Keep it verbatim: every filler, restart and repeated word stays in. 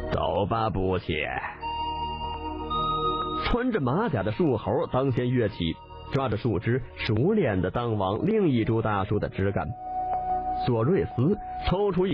走吧，不切。穿着马甲的树猴当先跃起，抓着树枝熟练地当往另一株大树的枝干。索瑞斯抽出一